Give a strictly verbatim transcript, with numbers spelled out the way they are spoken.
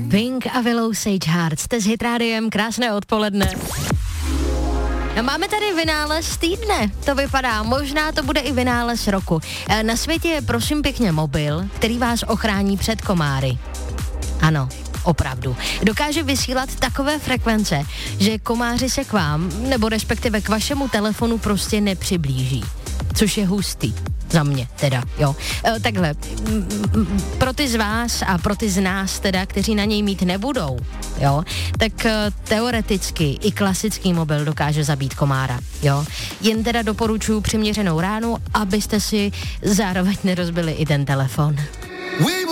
Pink a Willow Sage Heart. Jste s Hit Rádiem, krásné odpoledne. Máme tady vynález týdne, to vypadá, možná to bude i vynález roku. Na světě je prosím pěkně mobil, který vás ochrání před komáry. Ano, opravdu. Dokáže vysílat takové frekvence, že komáři se k vám, nebo respektive k vašemu telefonu prostě nepřiblíží. Což je hustý. Za mě teda, jo. E, takhle, pro ty z vás a pro ty z nás teda, kteří na něj mít nebudou, jo, tak e, teoreticky i klasický mobil dokáže zabít komára, jo. Jen teda doporučuji přiměřenou ránu, abyste si zároveň nerozbili i ten telefon.